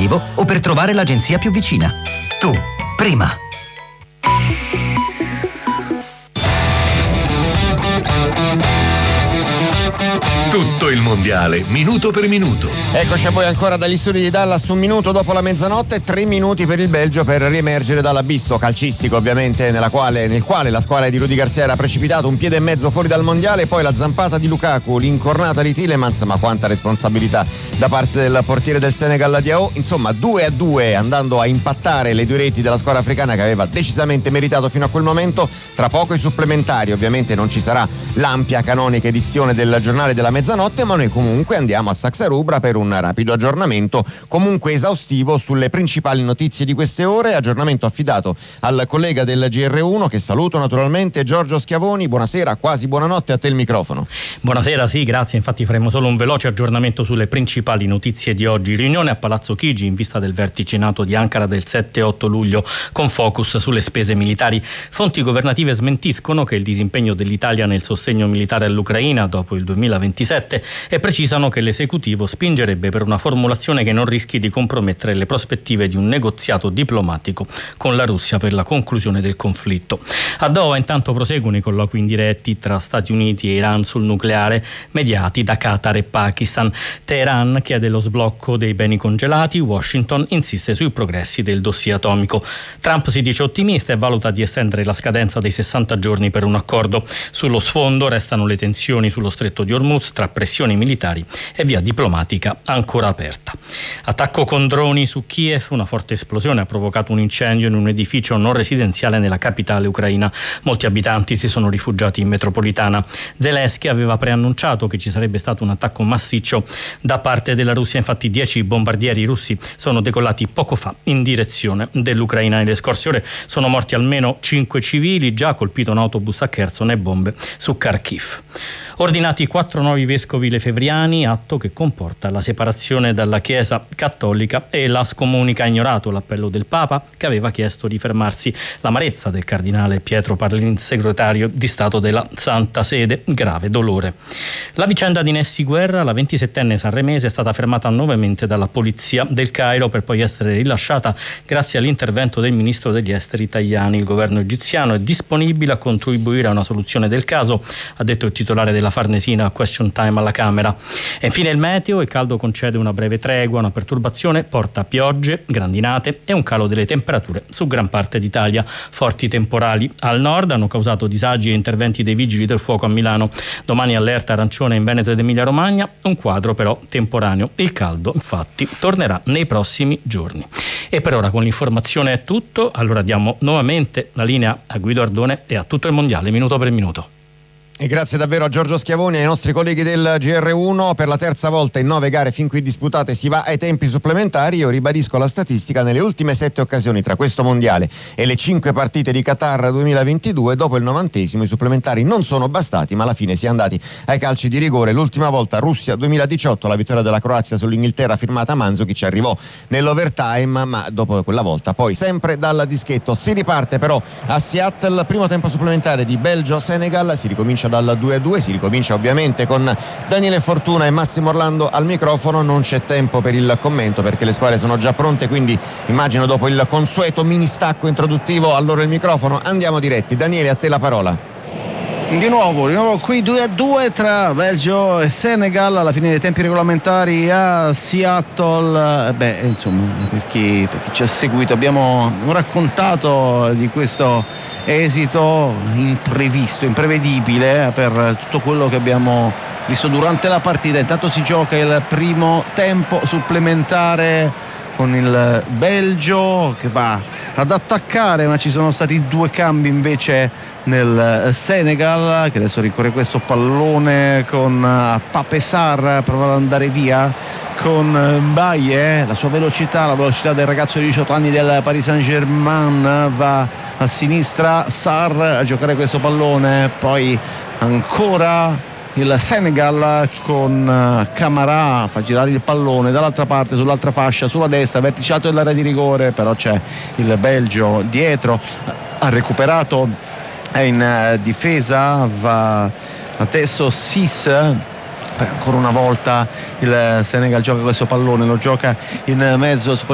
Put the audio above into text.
esclusivo o per trovare l'agenzia più vicina. Tu, prima. Tutto il mondiale, minuto per minuto. Eccoci a voi ancora dagli studi di Dallas, 1 minuto dopo la mezzanotte, 3 minuti per il Belgio per riemergere dall'abisso calcistico, ovviamente, nel quale la squadra di Rudy Garcia era precipitato un piede e mezzo fuori dal mondiale. Poi la zampata di Lukaku, l'incornata di Tielemans, ma quanta responsabilità da parte del portiere del Senegal Diao. Insomma, 2-2, andando a impattare le due reti della squadra africana, che aveva decisamente meritato fino a quel momento. Tra poco i supplementari, ovviamente non ci sarà l'ampia canonica edizione del giornale della mezzanotte, ma noi comunque andiamo a Saxa Rubra per un rapido aggiornamento, comunque esaustivo, sulle principali notizie di queste ore. Aggiornamento affidato al collega del GR1, che saluto naturalmente, Giorgio Schiavoni. Buonasera, quasi buonanotte, a te il microfono. Buonasera, sì, grazie. Infatti faremo solo un veloce aggiornamento sulle principali notizie di oggi. Riunione a Palazzo Chigi in vista del vertice NATO di Ankara del 7-8 luglio, con focus sulle spese militari. Fonti governative smentiscono che il disimpegno dell'Italia nel sostegno militare all'Ucraina dopo il 2027 e precisano che l'esecutivo spingerebbe per una formulazione che non rischi di compromettere le prospettive di un negoziato diplomatico con la Russia per la conclusione del conflitto. A Doha intanto proseguono i colloqui indiretti tra Stati Uniti e Iran sul nucleare, mediati da Qatar e Pakistan. Teheran chiede lo sblocco dei beni congelati, Washington insiste sui progressi del dossier atomico. Trump si dice ottimista e valuta di estendere la scadenza dei 60 giorni per un accordo. Sullo sfondo restano le tensioni sullo stretto di Hormuz tra pressioni militari e via diplomatica ancora aperta. Attacco con droni su Kiev, una forte esplosione ha provocato un incendio in un edificio non residenziale nella capitale ucraina. Molti abitanti si sono rifugiati in metropolitana. Zelensky aveva preannunciato che ci sarebbe stato un attacco massiccio da parte della Russia, infatti 10 bombardieri russi sono decollati poco fa in direzione dell'Ucraina. Nelle scorse ore sono morti almeno 5 civili, già colpito un autobus a Kherson e bombe su Kharkiv. Ordinati 4 nuovi vescovi lefebvriani, atto che comporta la separazione dalla Chiesa cattolica, e la scomunica ha ignorato l'appello del Papa, che aveva chiesto di fermarsi. L'amarezza del cardinale Pietro Parolin, segretario di Stato della Santa Sede, grave dolore. La vicenda di Nessi Guerra, la 27enne sanremese, è stata fermata nuovamente dalla polizia del Cairo per poi essere rilasciata grazie all'intervento del ministro degli esteri Tajani. Il governo egiziano è disponibile a contribuire a una soluzione del caso, ha detto il titolare della Farnesina a Question Time alla Camera. E infine il meteo: il caldo concede una breve tregua, una perturbazione porta piogge, grandinate e un calo delle temperature su gran parte d'Italia. Forti temporali al nord hanno causato disagi e interventi dei vigili del fuoco a Milano. Domani allerta arancione in Veneto ed Emilia Romagna, un quadro però temporaneo. Il caldo infatti tornerà nei prossimi giorni. E per ora con l'informazione è tutto, allora diamo nuovamente la linea a Guido Ardone e a tutto il mondiale, minuto per minuto. E grazie davvero a Giorgio Schiavoni e ai nostri colleghi del GR1. Per la terza volta in 9 gare fin qui disputate si va ai tempi supplementari. Io ribadisco la statistica: nelle ultime 7 occasioni tra questo mondiale e le 5 partite di Qatar 2022, dopo il 90° i supplementari non sono bastati, ma alla fine si è andati ai calci di rigore. L'ultima volta Russia 2018, la vittoria della Croazia sull'Inghilterra firmata Mandzukic, ci arrivò nell'overtime, ma dopo quella volta poi sempre dal dischetto. Si riparte però a Seattle, primo tempo supplementare di Belgio-Senegal, si ricomincia dal 2-2, si ricomincia ovviamente con Daniele Fortuna e Massimo Orlando al microfono. Non c'è tempo per il commento perché le squadre sono già pronte, quindi immagino dopo il consueto mini stacco introduttivo a loro il microfono. Andiamo diretti. Daniele, a te la parola. Di nuovo qui 2-2 tra Belgio e Senegal alla fine dei tempi regolamentari a Seattle. Insomma, per chi ci ha seguito abbiamo raccontato di questo esito imprevisto, imprevedibile per tutto quello che abbiamo visto durante la partita. Intanto si gioca il primo tempo supplementare con il Belgio che va ad attaccare, ma ci sono stati 2 cambi invece nel Senegal, che adesso ricorre questo pallone con Pape Sarr, prova ad andare via con Baye, la sua velocità, la velocità del ragazzo di 18 anni del Paris Saint-Germain. Va a sinistra Sarr a giocare questo pallone, poi ancora il Senegal con Camara, fa girare il pallone dall'altra parte, sull'altra fascia, sulla destra, verticciato dell'area di rigore, però c'è il Belgio dietro, ha recuperato, è in difesa, va adesso Sis. Ancora una volta il Senegal gioca questo pallone, lo gioca in mezzo